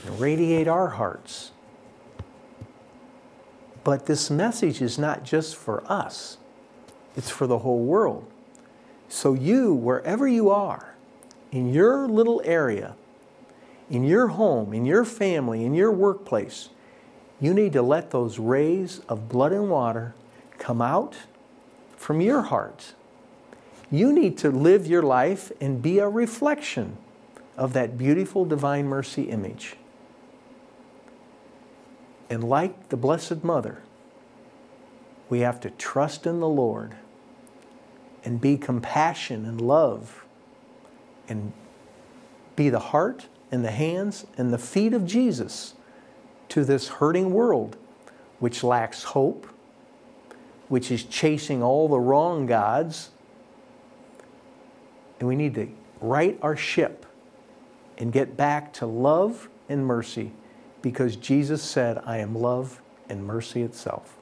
and radiate our hearts. But this message is not just for us. It's for the whole world. So you, wherever you are, in your little area, in your home, in your family, in your workplace, you need to let those rays of blood and water come out from your heart. You need to live your life and be a reflection of that beautiful divine mercy image. And like the Blessed Mother, we have to trust in the Lord and be compassion and love and be the heart and the hands and the feet of Jesus to this hurting world which lacks hope, which is chasing all the wrong gods. And we need to right our ship and get back to love and mercy, because Jesus said, I am love and mercy itself.